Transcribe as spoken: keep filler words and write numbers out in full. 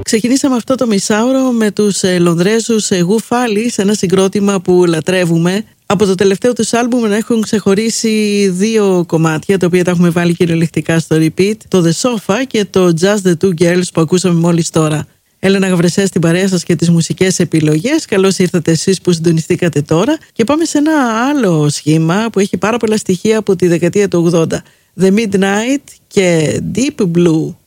Ξεκινήσαμε αυτό το μισάωρο με τους ε, Λονδρέζους ε, Γουφάλι, σε ένα συγκρότημα που λατρεύουμε. Από το τελευταίο τους άλμπουμ να έχουν ξεχωρίσει δύο κομμάτια, τα οποία τα έχουμε βάλει κυριολεκτικά στο repeat, το The Sofa και το Just the Two Girls που ακούσαμε μόλις τώρα. Έλενα Γαβρεσέ στην παρέα σας και τις μουσικές επιλογές. Καλώς ήρθατε εσείς που συντονιστήκατε τώρα. Και πάμε σε ένα άλλο σχήμα που έχει πάρα πολλά στοιχεία από τη δεκαετία του ογδόντα. The Midnight και Deep Blue.